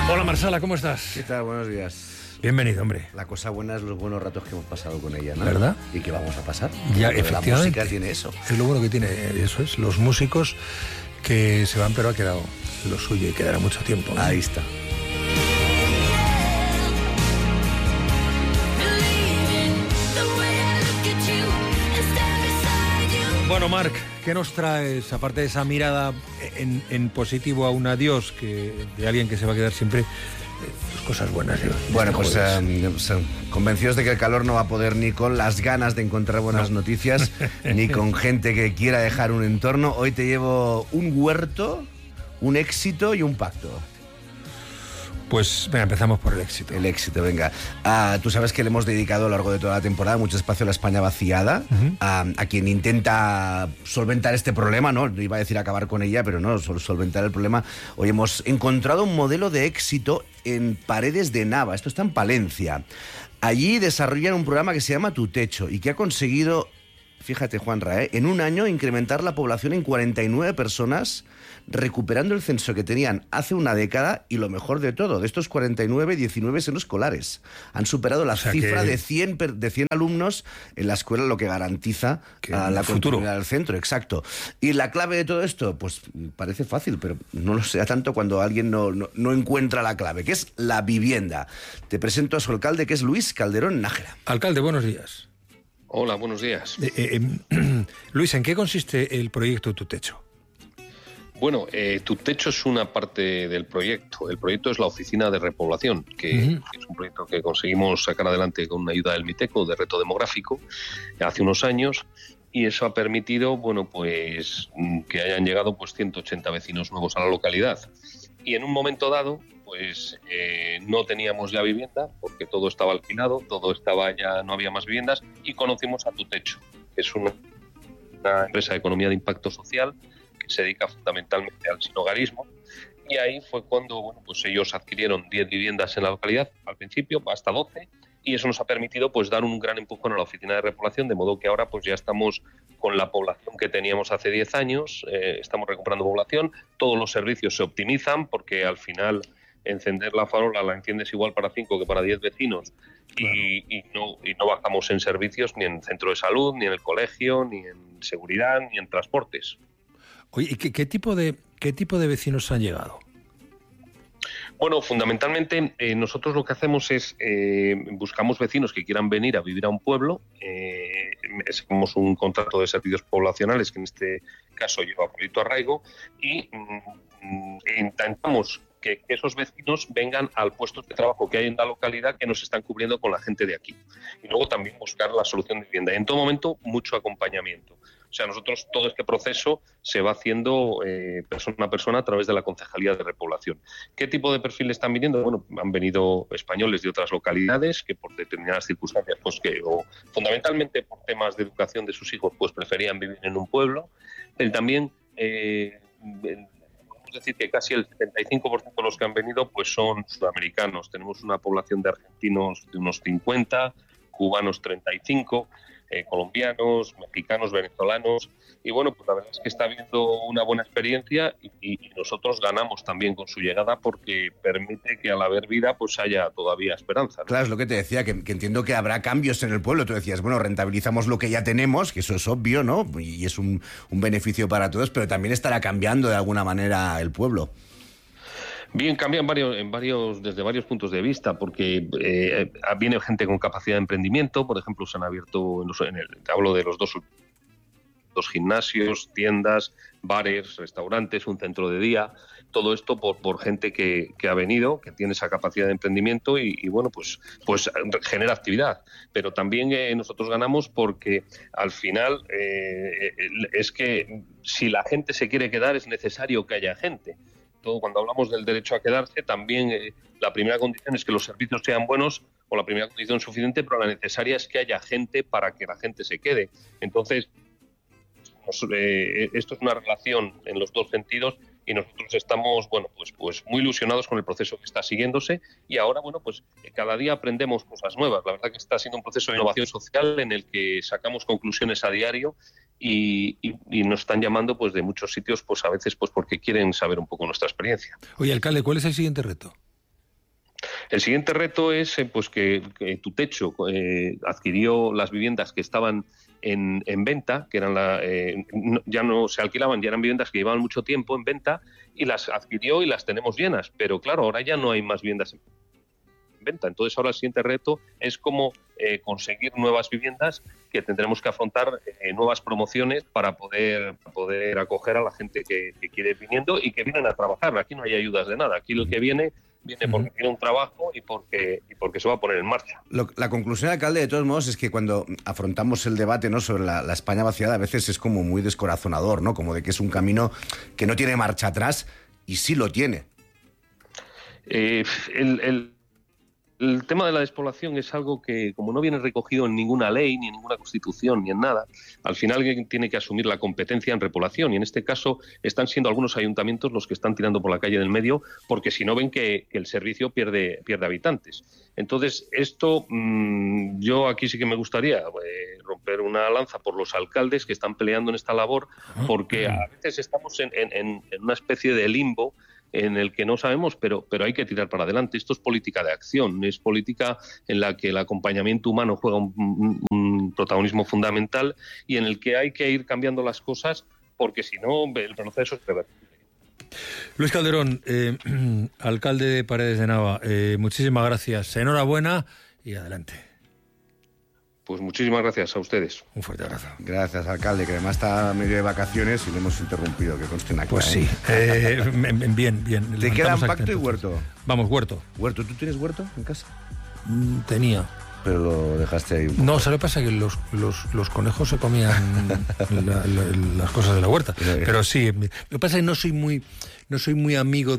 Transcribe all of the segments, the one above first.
Hola Marsala, ¿cómo estás? ¿Qué tal? Buenos días. Bienvenido, hombre. La cosa buena es los buenos ratos que hemos pasado con ella, ¿no? ¿Verdad? ¿Y qué vamos a pasar? Ya, Porque efectivamente. la música tiene eso. Es lo bueno que tiene, eso es. Los músicos que se van, pero ha quedado lo suyo y quedará mucho tiempo, ¿no? Ahí está. Bueno, Marc, ¿qué nos traes, aparte de esa mirada en positivo a un adiós de alguien que se va a quedar siempre? Cosas buenas. Bueno, pues convencidos de que el calor no va a poder ni con las ganas de encontrar buenas noticias, ni con gente que quiera dejar un entorno. Hoy te llevo un huerto, un éxito y un pacto. Pues venga, empezamos por el éxito. El éxito, venga. Tú sabes que le hemos dedicado a lo largo de toda la temporada mucho espacio a la España vaciada, a quien intenta solventar este problema, ¿no? Iba a decir acabar con ella, pero no, solventar el problema. Hoy hemos encontrado un modelo de éxito en Paredes de Nava. Esto está en Palencia. Allí desarrollan un programa que se llama Tu Techo y que ha conseguido, fíjate Juanra, en un año incrementar la población en 49 personas, recuperando el censo que tenían hace una década, y lo mejor de todo, de estos 49, 19 son escolares. Han superado la cifra de 100 alumnos en la escuela, lo que garantiza la continuidad del centro, exacto. Y la clave de todo esto, pues parece fácil, pero no lo sea tanto cuando alguien no encuentra la clave, que es la vivienda. Te presento a su alcalde, que es Luis Calderón Nájera. Alcalde, buenos días. Hola, buenos días. Luis, ¿en qué consiste el proyecto Tu Techo? Bueno, Tu Techo es una parte del proyecto. El proyecto es la Oficina de Repoblación, que es un proyecto que conseguimos sacar adelante con una ayuda del Miteco de reto demográfico hace unos años, y eso ha permitido, bueno, pues que hayan llegado pues 180 vecinos nuevos a la localidad. Y en un momento dado, pues no teníamos ya vivienda, porque todo estaba alquilado, todo estaba ya, no había más viviendas, y conocimos a Tu Techo, que es una empresa de economía de impacto social que se dedica fundamentalmente al sinhogarismo, y ahí fue cuando, bueno, pues ellos adquirieron 10 viviendas en la localidad, al principio hasta 12, y eso nos ha permitido pues dar un gran empujón a la oficina de repoblación, de modo que ahora pues ya estamos con la población que teníamos hace 10 años, estamos recuperando población, todos los servicios se optimizan, porque al final encender la farola la enciendes igual para 5 que para 10 vecinos, claro. y no bajamos en servicios ni en centro de salud, ni en el colegio, ni en seguridad, ni en transportes. Oye, ¿y qué tipo de vecinos han llegado? Bueno, fundamentalmente nosotros lo que hacemos es buscamos vecinos que quieran venir a vivir a un pueblo. Hacemos un contrato de servicios poblacionales, que en este caso lleva Proyecto Arraigo, y intentamos que esos vecinos vengan al puesto de trabajo que hay en la localidad, que nos están cubriendo con la gente de aquí. Y luego también buscar la solución de vivienda. Y en todo momento, mucho acompañamiento. O sea, nosotros todo este proceso se va haciendo persona a persona a través de la Concejalía de Repoblación. ¿Qué tipo de perfil están viniendo? Bueno, han venido españoles de otras localidades que por determinadas circunstancias, pues o fundamentalmente por temas de educación de sus hijos, pues preferían vivir en un pueblo. Pero también podemos decir que casi el 75% de los que han venido pues son sudamericanos. Tenemos una población de argentinos de unos 50, cubanos 35, colombianos, mexicanos, venezolanos, y bueno, pues la verdad es que está habiendo una buena experiencia y nosotros ganamos también con su llegada, porque permite que al haber vida pues haya todavía esperanza, ¿no? Claro, es lo que te decía, que entiendo que habrá cambios en el pueblo. Tú decías, bueno, rentabilizamos lo que ya tenemos, que eso es obvio, ¿no? Y es un beneficio para todos, pero también estará cambiando de alguna manera el pueblo. Bien, cambian desde varios puntos de vista, porque viene gente con capacidad de emprendimiento. Por ejemplo, se han abierto, te hablo de los dos gimnasios, tiendas, bares, restaurantes, un centro de día. Todo esto por gente que ha venido, que tiene esa capacidad de emprendimiento y bueno, pues genera actividad. Pero también nosotros ganamos porque al final es que si la gente se quiere quedar es necesario que haya gente. Cuando hablamos del derecho a quedarse, también la primera condición es que los servicios sean buenos, o la primera condición suficiente, pero la necesaria es que haya gente para que la gente se quede. Entonces, esto es una relación en los dos sentidos, y nosotros estamos, bueno, pues muy ilusionados con el proceso que está siguiéndose, y ahora, bueno, pues cada día aprendemos cosas nuevas. La verdad que está siendo un proceso de innovación social en el que sacamos conclusiones a diario, y nos están llamando pues de muchos sitios, pues a veces pues porque quieren saber un poco nuestra experiencia. Oye, alcalde, ¿cuál es el siguiente reto? El siguiente reto es pues que Tutecho adquirió las viviendas que estaban en venta, que eran ya no se alquilaban, ya eran viviendas que llevaban mucho tiempo en venta, y las adquirió y las tenemos llenas. Pero claro, ahora ya no hay más viviendas en venta. Entonces ahora el siguiente reto es cómo conseguir nuevas viviendas, que tendremos que afrontar nuevas promociones para poder acoger a la gente que quiere ir viniendo y que vienen a trabajar. Aquí no hay ayudas de nada. Aquí el que viene porque tiene un trabajo y porque se va a poner en marcha. La conclusión, alcalde, de todos modos, es que cuando afrontamos el debate, ¿no?, sobre la España vaciada, a veces es como muy descorazonador, ¿no? Como de que es un camino que no tiene marcha atrás, y sí lo tiene. El tema de la despoblación es algo que, como no viene recogido en ninguna ley, ni en ninguna constitución, ni en nada, al final alguien tiene que asumir la competencia en repoblación. Y en este caso están siendo algunos ayuntamientos los que están tirando por la calle del medio, porque si no ven que el servicio pierde habitantes. Entonces, esto yo aquí sí que me gustaría romper una lanza por los alcaldes que están peleando en esta labor, porque a veces estamos en una especie de limbo en el que no sabemos, pero hay que tirar para adelante. Esto es política de acción, es política en la que el acompañamiento humano juega un protagonismo fundamental y en el que hay que ir cambiando las cosas, porque si no, el proceso es irreversible. Luis Calderón, alcalde de Paredes de Nava, muchísimas gracias, enhorabuena y adelante. Pues muchísimas gracias a ustedes. Un fuerte abrazo. Gracias, alcalde, que además está medio de vacaciones y le hemos interrumpido, que conste en acta. Pues sí, bien. ¿Te quedan pacto y huerto? Vamos, huerto. ¿Huerto? ¿Tú tienes huerto en casa? Tenía. Pero lo dejaste ahí un poco. No, ¿sabes lo que pasa? Que los conejos se comían las cosas de la huerta. Pero sí, lo que pasa es que no soy muy amigo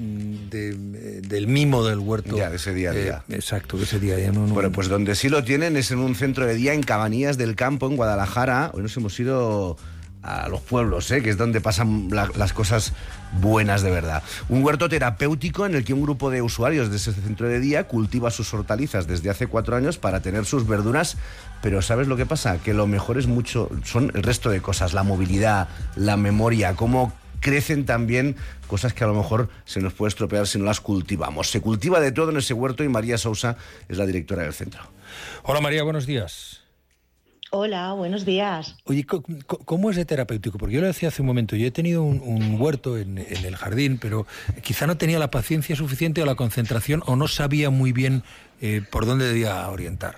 del mimo del huerto. Ya, de ese día a día. Exacto, de ese día a día. No. Bueno, pues donde sí lo tienen es en un centro de día en Cabanillas del Campo, en Guadalajara. Hoy nos hemos ido a los pueblos, que es donde pasan las cosas buenas de verdad. Un huerto terapéutico en el que un grupo de usuarios de ese centro de día cultiva sus hortalizas desde hace 4 años para tener sus verduras, pero ¿sabes lo que pasa? Que lo mejor son el resto de cosas, la movilidad, la memoria, cómo crecen también cosas que a lo mejor se nos puede estropear si no las cultivamos. Se cultiva de todo en ese huerto y María Sousa es la directora del centro. Hola María, buenos días. Hola, buenos días. Oye, ¿cómo es de terapéutico? Porque yo lo decía hace un momento, yo he tenido un huerto en el jardín, pero quizá no tenía la paciencia suficiente o la concentración o no sabía muy bien por dónde debía orientar.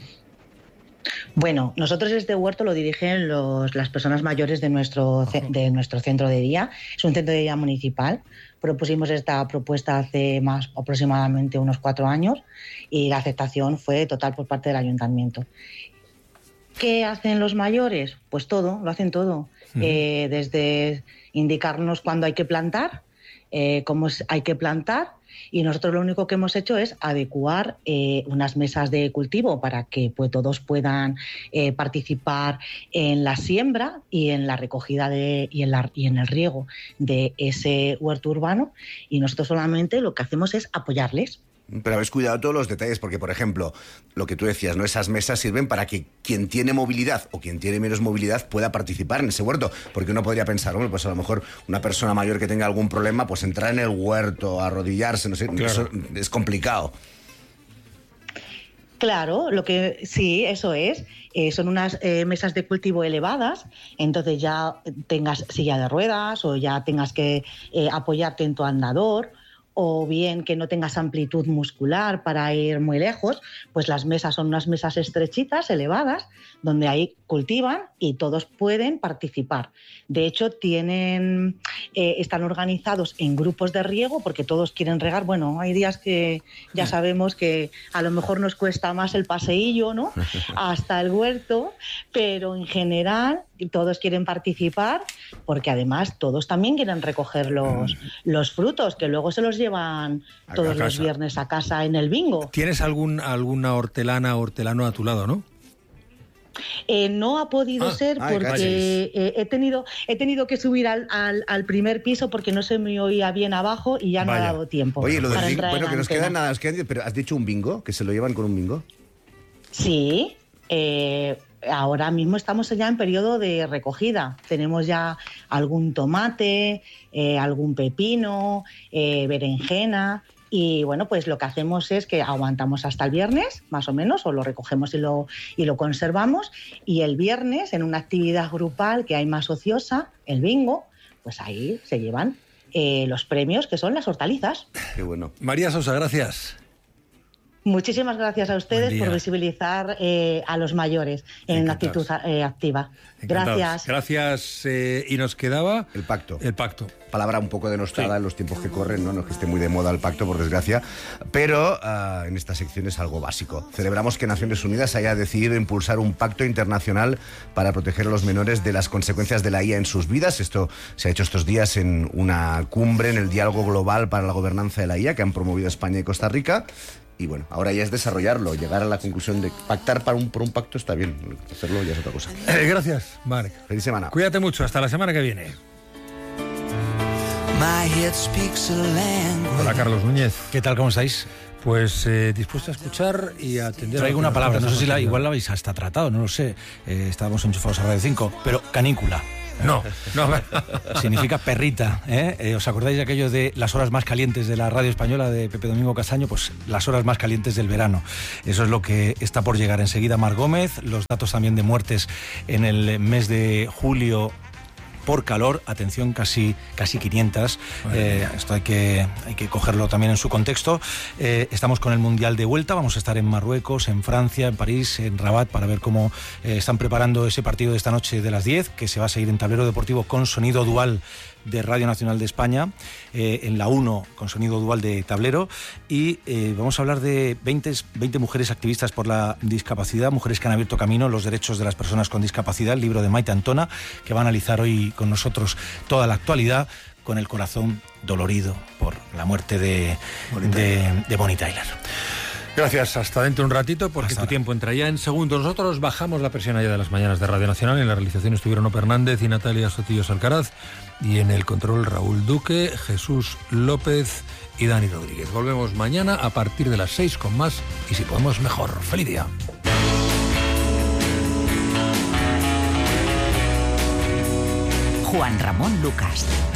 Bueno, nosotros este huerto lo dirigen las personas mayores de nuestro centro de día. Es un centro de día municipal. Propusimos esta propuesta hace más aproximadamente unos 4 años y la aceptación fue total por parte del ayuntamiento. ¿Qué hacen los mayores? Pues todo, lo hacen todo. Desde indicarnos cuándo hay que plantar, cómo hay que plantar, y nosotros lo único que hemos hecho es adecuar unas mesas de cultivo para que todos puedan participar en la siembra y en la recogida y en el riego de ese huerto urbano, y nosotros solamente lo que hacemos es apoyarles. Pero habéis cuidado todos los detalles, porque, por ejemplo, lo que tú decías, ¿no? Esas mesas sirven para que quien tiene movilidad o quien tiene menos movilidad pueda participar en ese huerto. Porque uno podría pensar, hombre, pues a lo mejor una persona mayor que tenga algún problema, pues entrar en el huerto, arrodillarse, no sé, claro. Eso es complicado. Claro, sí, eso es. Son unas mesas de cultivo elevadas, entonces ya tengas silla de ruedas o ya tengas que apoyarte en tu andador, o bien que no tengas amplitud muscular para ir muy lejos, pues las mesas son unas mesas estrechitas, elevadas, donde ahí cultivan y todos pueden participar. De hecho, están organizados en grupos de riego porque todos quieren regar. Bueno, hay días que ya sabemos que a lo mejor nos cuesta más el paseillo, ¿no?, hasta el huerto, pero en general todos quieren participar porque además todos también quieren recoger los frutos, que luego se los llevan todos los viernes a casa en el bingo. ¿Tienes alguna hortelano a tu lado, no? No ha podido ser porque he tenido que subir al primer piso porque no se me oía bien abajo y ya no ha dado tiempo. Oye, lo del bingo, bueno, que nos queda nada, pero ¿has dicho un bingo? ¿Que se lo llevan con un bingo? Sí, ahora mismo estamos ya en periodo de recogida. Tenemos ya algún tomate, algún pepino, berenjena, Y bueno, pues lo que hacemos es que aguantamos hasta el viernes, más o menos, o lo recogemos y lo conservamos. Y el viernes, en una actividad grupal que hay más ociosa, el bingo, pues ahí se llevan los premios, que son las hortalizas. Qué bueno. María Sosa, gracias. Muchísimas gracias a ustedes por visibilizar a los mayores en una actitud activa. Encantados. Gracias. Gracias. Y nos quedaba... El pacto. El pacto. Palabra un poco denostada en los tiempos que corren, ¿no? No es que esté muy de moda el pacto, por desgracia, pero en esta sección es algo básico. Celebramos que Naciones Unidas haya decidido impulsar un pacto internacional para proteger a los menores de las consecuencias de la IA en sus vidas. Esto se ha hecho estos días en una cumbre en el Diálogo Global para la Gobernanza de la IA que han promovido España y Costa Rica. Y bueno, ahora ya es desarrollarlo, llegar a la conclusión de pactar por un pacto está bien, hacerlo ya es otra cosa. Gracias, Marc. Feliz semana. Cuídate mucho, hasta la semana que viene. Hola, Carlos Núñez. ¿Qué tal, cómo estáis? Pues dispuesto a escuchar y a atender. Traigo una palabra, no sé si igual la habéis hasta tratado, no lo sé. Estábamos enchufados a Radio 5, pero canícula. No. Significa perrita, ¿eh? ¿Os acordáis de aquello de las horas más calientes de la radio española de Pepe Domingo Castaño? Pues las horas más calientes del verano. Eso es lo que está por llegar enseguida. Mar Gómez, los datos también de muertes en el mes de julio por calor, atención, casi 500. Esto hay que cogerlo también en su contexto. Estamos con el Mundial de vuelta, vamos a estar en Marruecos, en Francia, en París, en Rabat, para ver cómo están preparando ese partido de esta noche de las 10, que se va a seguir en Tablero Deportivo con sonido dual de Radio Nacional de España, en la 1 con sonido dual de Tablero, y vamos a hablar de 20 mujeres activistas por la discapacidad, mujeres que han abierto camino en los derechos de las personas con discapacidad, el libro de Maite Antona, que va a analizar hoy con nosotros toda la actualidad, con el corazón dolorido por la muerte de Bonnie Tyler. Gracias, hasta dentro un ratito, porque tu tiempo entra ya en segundos. Nosotros bajamos la presión allá de las mañanas de Radio Nacional. En la realización estuvieron Ope Hernández y Natalia Sotillo Alcaraz, y en el control Raúl Duque, Jesús López y Dani Rodríguez. Volvemos mañana a partir de las 6 con más, y si podemos mejor. ¡Feliz día! Juan Ramón Lucas.